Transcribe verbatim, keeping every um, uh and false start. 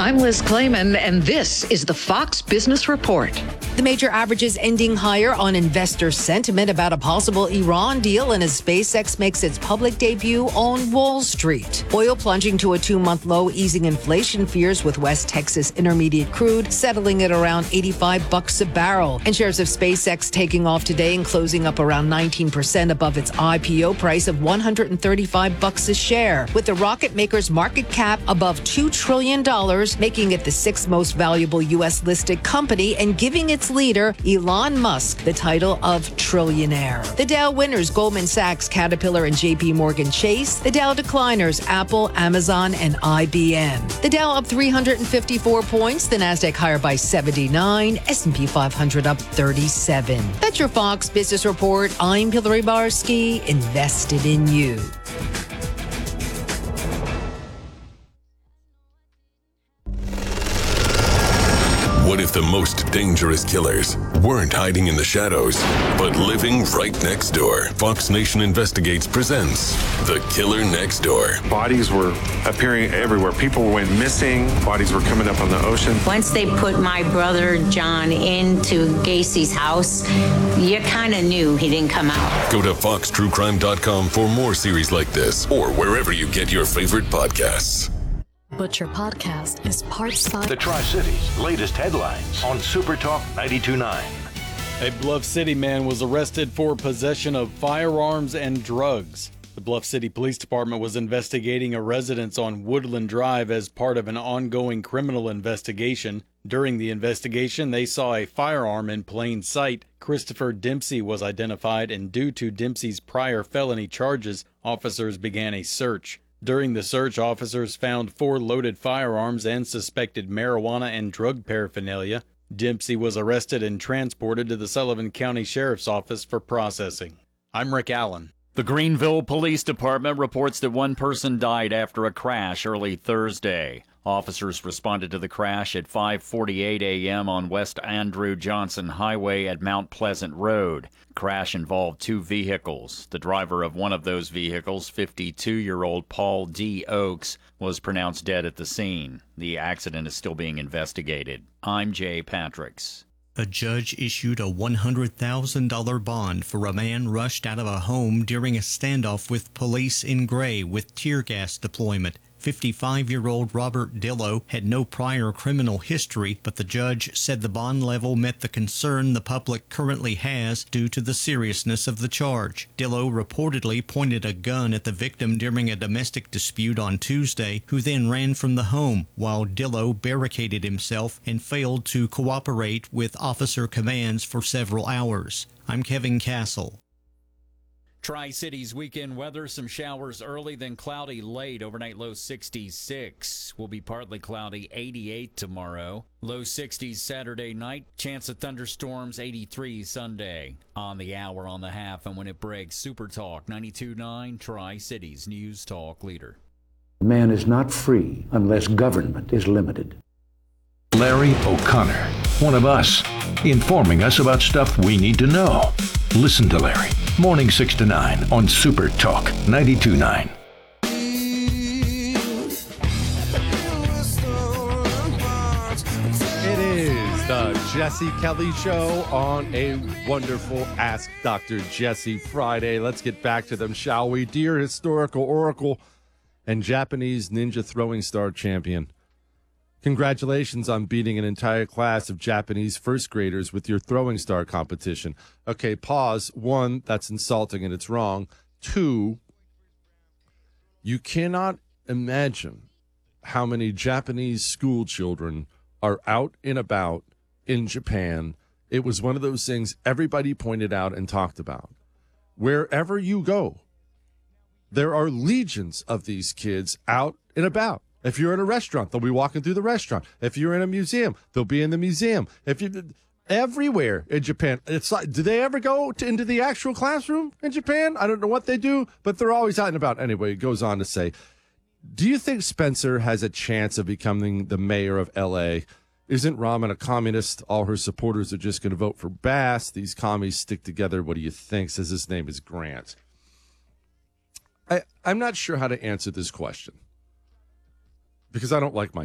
I'm Liz Clayman, and this is the Fox Business Report. The major averages ending higher on investor sentiment about a possible Iran deal, and as SpaceX makes its public debut on Wall Street. Oil plunging to a two-month low, easing inflation fears, with West Texas Intermediate crude settling at around eighty-five bucks a barrel. And shares of SpaceX taking off today and closing up around nineteen percent above its I P O price of one hundred thirty-five bucks a share, with the rocket maker's market cap above two trillion dollars, making it the sixth most valuable U S-listed company and giving its leader, Elon Musk, the title of trillionaire. The Dow winners, Goldman Sachs, Caterpillar, and J P Morgan Chase. The Dow decliners, Apple, Amazon, and I B M. The Dow up three hundred fifty-four points, the Nasdaq higher by seventy-nine, S and P five hundred up thirty-seven. That's your Fox Business Report. I'm Hillary Barsky, invested in you. What if the most dangerous killers weren't hiding in the shadows, but living right next door? Fox Nation Investigates presents The Killer Next Door. Bodies were appearing everywhere. People went missing. Bodies were coming up on the ocean. Once they put my brother John into Gacy's house, you kind of knew he didn't come out. Go to fox true crime dot com for more series like this, or wherever you get your favorite podcasts. Butcher Podcast is part side. The Tri-Cities' latest headlines on Super Talk ninety-two point nine. A Bluff City man was arrested for possession of firearms and drugs. The Bluff City Police Department was investigating a residence on Woodland Drive as part of an ongoing criminal investigation. During the investigation, they saw a firearm in plain sight. Christopher Dempsey was identified, and due to Dempsey's prior felony charges, officers began a search. During the search, officers found four loaded firearms and suspected marijuana and drug paraphernalia. Dempsey was arrested and transported to the Sullivan County Sheriff's Office for processing. I'm Rick Allen. The Greenville Police Department reports that one person died after a crash early Thursday. Officers responded to the crash at five forty-eight a.m. on West Andrew Johnson Highway at Mount Pleasant Road. Crash involved two vehicles. The driver of one of those vehicles, fifty-two-year-old Paul D. Oakes, was pronounced dead at the scene. The accident is still being investigated. I'm Jay Patricks. A judge issued a one hundred thousand dollars bond for a man rushed out of a home during a standoff with police in Gray with tear gas deployment. fifty-five-year-old Robert Dillow had no prior criminal history, but the judge said the bond level met the concern the public currently has due to the seriousness of the charge. Dillow reportedly pointed a gun at the victim during a domestic dispute on Tuesday, who then ran from the home, while Dillow barricaded himself and failed to cooperate with officer commands for several hours. I'm Kevin Castle. Tri-Cities weekend weather, some showers early, then cloudy late. Overnight low sixty-six. Will be partly cloudy, eighty-eight tomorrow. Low sixties Saturday night. Chance of thunderstorms, eighty-three Sunday. On the hour, on the half, and when it breaks, Super Talk ninety-two point nine, Tri-Cities News Talk leader. Man is not free unless government is limited. Larry O'Connor, one of us, informing us about stuff we need to know. Listen to Larry, morning six to nine on Super Talk ninety-two point nine. It is the Jesse Kelly Show on a wonderful Ask Doctor Jesse Friday. Let's get back to them, shall we? Dear historical oracle and Japanese ninja throwing star champion, congratulations on beating an entire class of Japanese first graders with your throwing star competition. Okay, pause. One, that's insulting and it's wrong. Two, you cannot imagine how many Japanese school children are out and about in Japan. It was one of those things everybody pointed out and talked about. Wherever you go, there are legions of these kids out and about. If you're in a restaurant, they'll be walking through the restaurant. If you're in a museum, they'll be in the museum. If you everywhere in Japan, it's like, do they ever go to, into the actual classroom in Japan? I don't know what they do, but they're always out and about. Anyway, it goes on to say, do you think Spencer has a chance of becoming the mayor of L A? Isn't Raman a communist? All her supporters are just going to vote for Bass. These commies stick together. What do you think? Says his name is Grant. I, I'm not sure how to answer this question, because I don't like my